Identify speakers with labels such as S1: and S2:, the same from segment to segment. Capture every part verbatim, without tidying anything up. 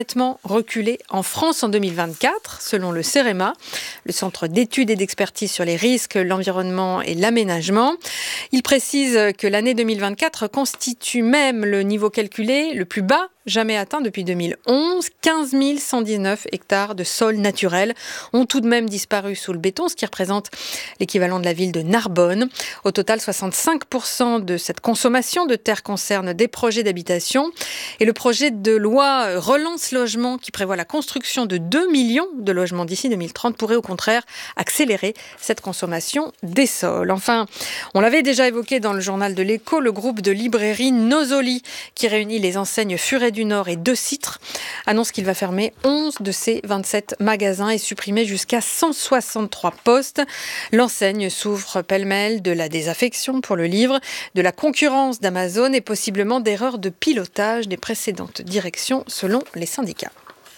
S1: nettement reculé en France en deux mille vingt-quatre, selon le CEREMA, le Centre d'études et d'expertise sur les risques, l'environnement et l'aménagement. Il précise que l'année deux mille vingt-quatre constitue même le niveau calculé le plus bas jamais atteint depuis deux mille onze. quinze mille cent dix-neuf hectares de sol naturel ont tout de même disparu sous le béton, ce qui représente l'équivalent de la ville de Narbonne. Au total, soixante-cinq pour cent de cette consommation de terre concerne des projets d'habitation. Et le projet de loi Relance Logement, qui prévoit la construction de deux millions de logements d'ici deux mille trente, pourrait au contraire accélérer cette consommation des sols. Enfin, on l'avait déjà évoqué dans le journal de l'Écho, le groupe de librairie Nosoli, qui réunit les enseignes Furet du Nord et De Citre, annonce qu'il va fermer onze de ses vingt-sept magasins et supprimer jusqu'à cent soixante-trois postes. L'enseigne souffre pêle-mêle de la désaffection pour le livre, de la concurrence d'Amazon et possiblement d'erreurs de pilotage des précédentes directions selon les syndicats.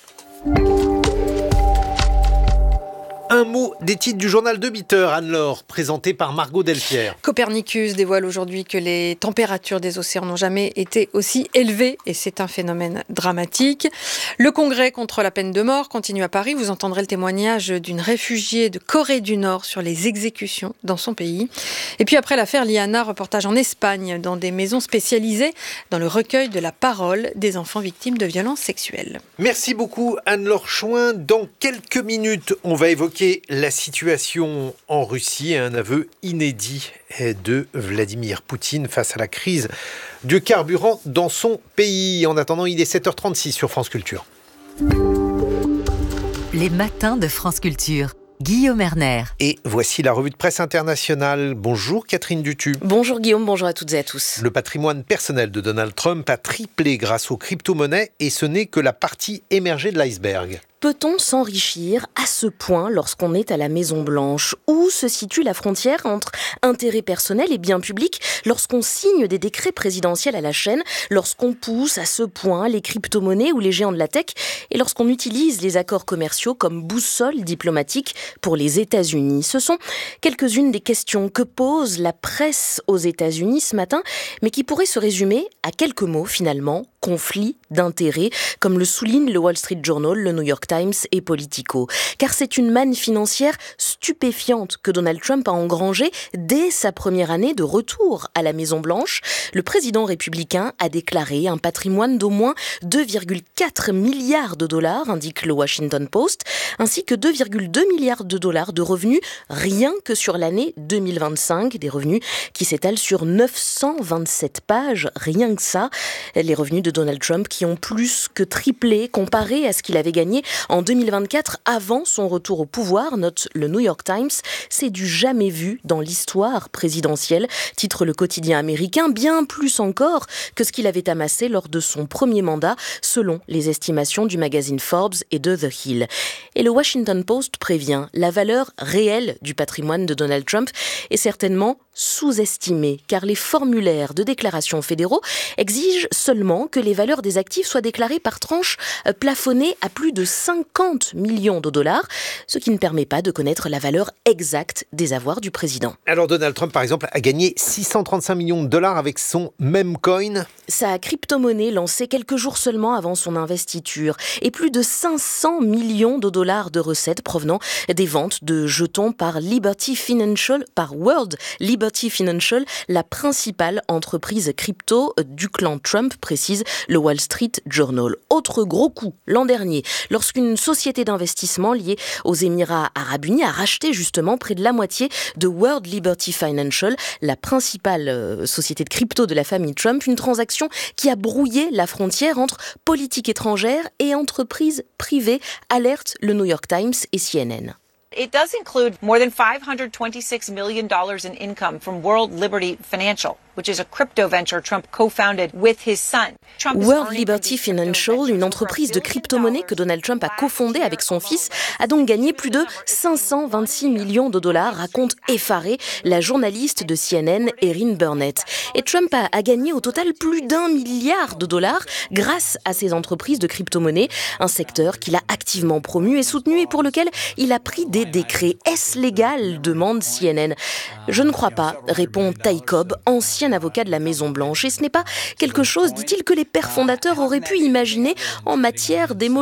S2: Un mot des titres du journal de huit heures, Anne-Laure, présenté par Margot Delpierre.
S1: Copernicus dévoile aujourd'hui que les températures des océans n'ont jamais été aussi élevées et c'est un phénomène dramatique. Le congrès contre la peine de mort continue à Paris. Vous entendrez le témoignage d'une réfugiée de Corée du Nord sur les exécutions dans son pays. Et puis après l'affaire Liana, reportage en Espagne dans des maisons spécialisées dans le recueil de la parole des enfants victimes de violences sexuelles.
S2: Merci beaucoup Anne-Laure Chouin. Dans quelques minutes, on va évoquer la situation en Russie et un aveu inédit de Vladimir Poutine face à la crise du carburant dans son pays. En attendant, il est sept heures trente-six sur France Culture.
S3: Les matins de France Culture. Guillaume Erner.
S2: Et voici la revue de presse internationale. Bonjour Catherine Dutu.
S4: Bonjour Guillaume, bonjour à toutes et à tous.
S2: Le patrimoine personnel de Donald Trump a triplé grâce aux crypto-monnaies et ce n'est que la partie émergée de l'iceberg.
S4: Peut-on s'enrichir à ce point lorsqu'on est à la Maison-Blanche ? Où se situe la frontière entre intérêt personnel et bien public lorsqu'on signe des décrets présidentiels à la chaîne, lorsqu'on pousse à ce point les crypto-monnaies ou les géants de la tech et lorsqu'on utilise les accords commerciaux comme boussole diplomatique pour les États-Unis ? Ce sont quelques-unes des questions que pose la presse aux États-Unis ce matin, mais qui pourraient se résumer à quelques mots finalement, conflit d'intérêts, comme le souligne le Wall Street Journal, le New York Times et Politico. Car c'est une manne financière stupéfiante que Donald Trump a engrangée dès sa première année de retour à la Maison-Blanche. Le président républicain a déclaré un patrimoine d'au moins deux virgule quatre milliards de dollars, indique le Washington Post, ainsi que deux virgule deux milliards de dollars de revenus rien que sur l'année deux mille vingt-cinq, des revenus qui s'étalent sur neuf cent vingt-sept pages, rien que ça. Les revenus de Donald Trump qui ont plus que triplé comparé à ce qu'il avait gagné en deux mille vingt-quatre avant son retour au pouvoir, note le New York Times. C'est du jamais vu dans l'histoire présidentielle, titre le quotidien américain, bien plus encore que ce qu'il avait amassé lors de son premier mandat, selon les estimations du magazine Forbes et de The Hill. Et le Washington Post prévient, la valeur réelle du patrimoine de Donald Trump est certainement sous-estimée, car les formulaires de déclaration fédéraux exigent seulement que les valeurs des actifs soient déclarées par tranche plafonnées à plus de cinquante millions de dollars, ce qui ne permet pas de connaître la valeur exacte des avoirs du président.
S2: Alors Donald Trump, par exemple, a gagné six cent trente-cinq millions de dollars avec son meme coin.
S4: Sa crypto-monnaie lancée quelques jours seulement avant son investiture et plus de cinq cents millions de dollars de recettes provenant des ventes de jetons par Liberty Financial, par World Liberty Financial, la principale entreprise crypto du clan Trump, précise le Wall Street Journal. Autre gros coup, l'an dernier, lorsqu'une société d'investissement liée aux Émirats Arabes Unis a racheté justement près de la moitié de World Liberty Financial, la principale euh, société de crypto de la famille Trump, une transaction qui a brouillé la frontière entre politique étrangère et entreprise privée, alerte le New York Times et C N N.
S5: It does include more than five hundred twenty-six million dollars in income from World Liberty Financial, which is a crypto venture Trump co-founded with his son.
S4: World Liberty Financial, une entreprise de crypto-monnaie que Donald Trump a cofondée avec son fils, a donc gagné plus de cinq cent vingt-six millions de dollars, raconte effarée la journaliste de C N N, Erin Burnett. Et Trump a, a gagné au total plus d'un milliard de dollars grâce à ces entreprises de crypto-monnaie, un secteur qu'il a activement promu et soutenu et pour lequel il a pris des décrets. Est-ce légal ? Demande C N N. Je ne crois pas, répond Ty Cobb, ancien ancien avocat de la Maison-Blanche. Et ce n'est pas quelque chose, dit-il, que les pères fondateurs auraient pu imaginer en matière d'émotion